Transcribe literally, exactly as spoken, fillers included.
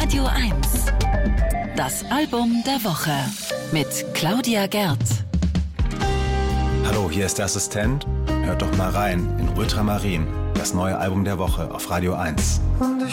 Radio eins. Das Album der Woche mit Claudia Gerd. Hallo, hier ist der Assistent. Hört doch mal rein in Ultramarin, das neue Album der Woche auf Radio eins.